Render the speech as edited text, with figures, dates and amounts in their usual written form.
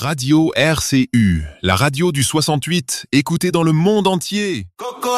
Radio RCU, la radio du 68, écoutée dans le monde entier.